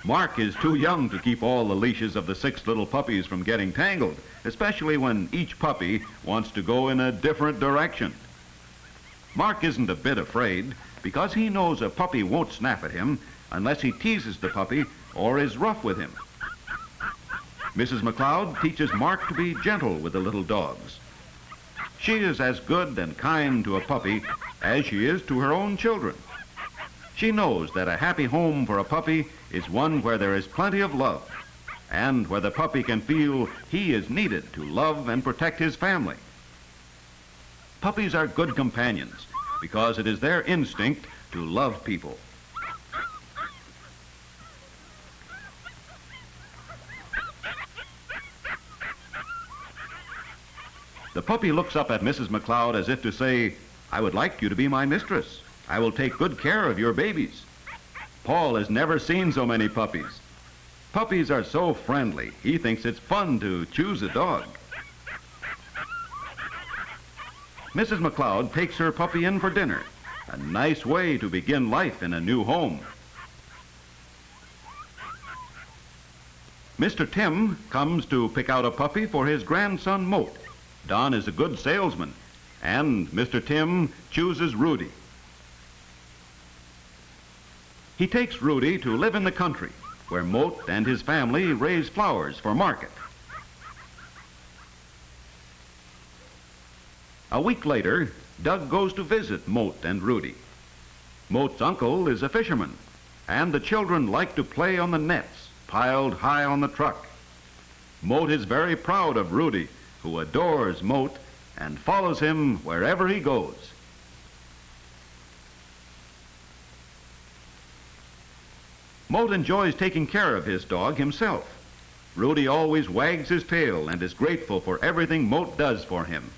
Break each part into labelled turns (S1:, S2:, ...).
S1: Mark is too young to keep all the leashes of the 6 little puppies from getting tangled, especially when each puppy wants to go in a different direction. Mark isn't a bit afraid because he knows a puppy won't snap at him unless he teases the puppy or is rough with him. Mrs. McLeod teaches Mark to be gentle with the little dogs. She is as good and kind to a puppy as she is to her own children. She knows that a happy home for a puppy is one where there is plenty of love and where the puppy can feel he is needed to love and protect his family. Puppies are good companions because it is their instinct to love people. The puppy looks up at Mrs. McLeod as if to say, "I would like you to be my mistress. I will take good care of your babies." Paul has never seen so many puppies. Puppies are so friendly, he thinks it's fun to choose a dog. Mrs. McLeod takes her puppy in for dinner, a nice way to begin life in a new home. Mr. Tim comes to pick out a puppy for his grandson Moat. Don is a good salesman, and Mr. Tim chooses Rudy. He takes Rudy to live in the country, where Moat and his family raise flowers for market. A week later, Doug goes to visit Moat and Rudy. Moat's uncle is a fisherman, and the children like to play on the nets piled high on the truck. Moat is very proud of Rudy, who adores Moat and follows him wherever he goes. Moat enjoys taking care of his dog himself. Rudy always wags his tail and is grateful for everything Moat does for him.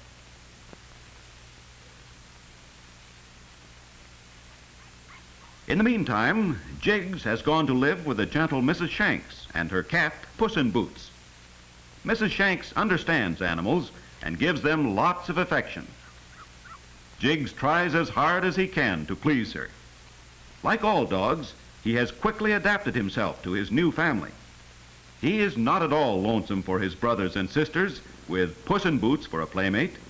S1: In the meantime, Jiggs has gone to live with the gentle Mrs. Shanks and her cat, Puss in Boots. Mrs. Shanks understands animals and gives them lots of affection. Jiggs tries as hard as he can to please her. Like all dogs, he has quickly adapted himself to his new family. He is not at all lonesome for his brothers and sisters, with Puss in Boots for a playmate.